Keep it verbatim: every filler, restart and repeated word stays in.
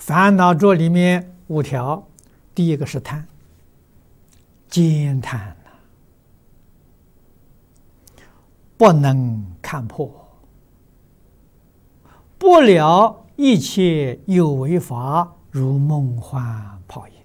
烦恼桌里面五条，第一个是贪，兼贪呐，不能看破，不了一切有为法，如梦幻泡影。